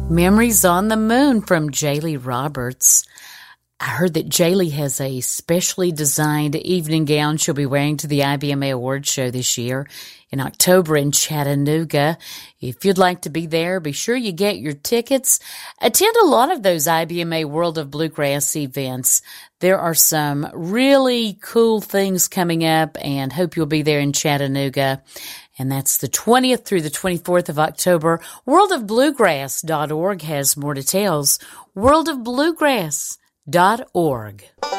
Memories on the Moon from Jaylee Roberts. I heard that Jaylee has a specially designed evening gown she'll be wearing to the IBMA Awards show this year in October in Chattanooga. If you'd like to be there, be sure you get your tickets. Attend a lot of those IBMA World of Bluegrass events. There are some really cool things coming up, and hope you'll be there in Chattanooga. And that's the 20th through the 24th of October. Worldofbluegrass.org has more details. Worldofbluegrass.org.